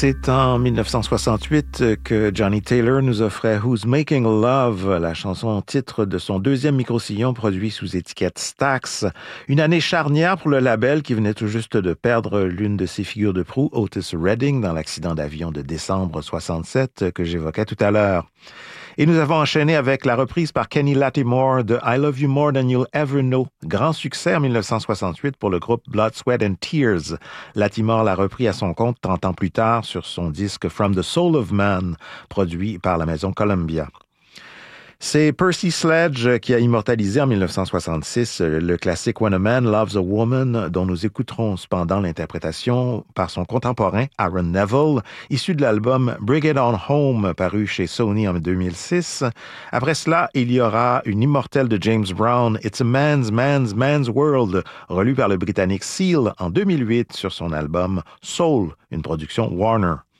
C'est en 1968 que Johnny Taylor nous offrait Who's Making Love, la chanson titre de son deuxième micro-sillon produit sous étiquette Stax. Une année charnière pour le label qui venait tout juste de perdre l'une de ses figures de proue, Otis Redding, dans l'accident d'avion de décembre 67 que j'évoquais tout à l'heure. Et nous avons enchaîné avec la reprise par Kenny Lattimore de I Love You More Than You'll Ever Know. Grand succès en 1968 pour le groupe Blood, Sweat and Tears. Lattimore l'a repris à son compte 30 ans plus tard sur son disque From the Soul of Man, produit par la maison Columbia. C'est Percy Sledge qui a immortalisé en 1966 le classique When a Man Loves a Woman, dont nous écouterons cependant l'interprétation par son contemporain Aaron Neville, issu de l'album Bring It On Home, paru chez Sony en 2006. Après cela, il y aura une immortelle de James Brown, It's a Man's World, relu par le Britannique Seal en 2008 sur son album Soul, une production Warner.